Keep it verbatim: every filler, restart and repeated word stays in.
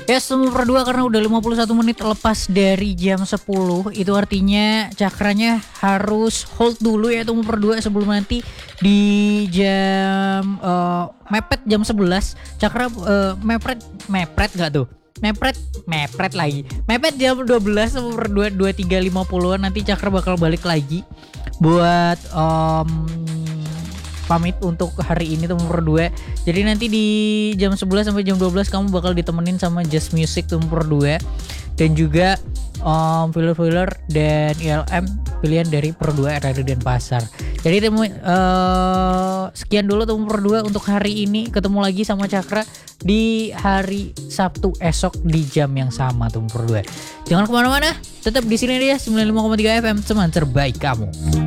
Ya, semua per dua karena udah lima puluh satu menit lepas dari jam sepuluh. Itu artinya cakranya harus hold dulu ya tunggu per dua sebelum nanti di jam uh, mepet jam sebelas cakra uh, mepret mepret gak tuh? Mepret mepret lagi. Mepet jam dua belas sama per dua dua tiga lima puluhan nanti cakra bakal balik lagi buat um, pamit untuk hari ini tuh nomor dua. Jadi nanti di jam sebelas sampai jam dua belas kamu bakal ditemenin sama Just Music tuh nomor dua dan juga um, filler-filler dan I L M pilihan dari per dua R R I Denpasar. Jadi temu uh, sekian dulu tuh nomor dua untuk hari ini. Ketemu lagi sama Cakra di hari Sabtu esok di jam yang sama tuh nomor dua. Jangan kemana-mana, tetap di sini dia sembilan puluh lima koma tiga F M teman terbaik kamu.